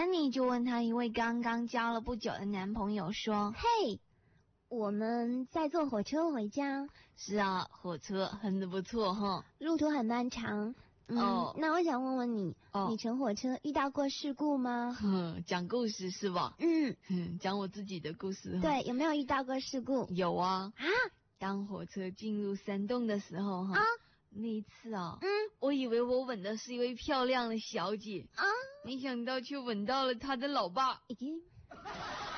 Jenny 就问她一位刚刚交了不久的男朋友说： 嘿，我们在坐火车回家。 是啊，火车很不错哈， 路途很漫长。那我想问问你，你乘火车遇到过事故吗？ 讲故事是吧？讲我自己的故事。 对，有没有遇到过事故？ 有啊。当火车进入山洞的时候那一次我以为我吻的是一位漂亮的小姐没想到却吻到了她的老爸。